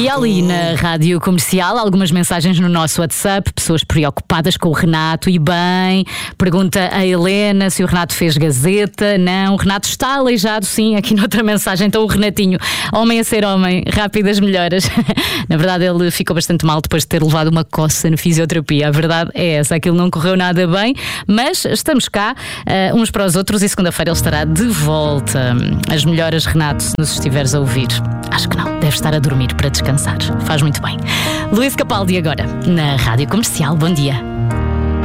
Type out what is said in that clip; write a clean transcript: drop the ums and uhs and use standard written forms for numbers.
Comercial e na Rádio Comercial, algumas mensagens no nosso WhatsApp, pessoas preocupadas com o Renato e bem. Pergunta a Helena se o Renato fez gazeta. Não, o Renato está aleijado, sim, aqui noutra mensagem. Então o Renatinho, homem a ser homem, rápidas melhoras. Na verdade ele ficou bastante mal depois de ter levado uma coça na fisioterapia. A verdade é essa, aquilo não correu nada bem, mas estamos cá uns para os outros e segunda-feira ele estará de volta. As melhoras, Renato, se nos estiveres a ouvir. Acho que não, deve estar a dormir para descansar. Faz muito bem. Luís Capaldi agora, na Rádio Comercial. Bom dia.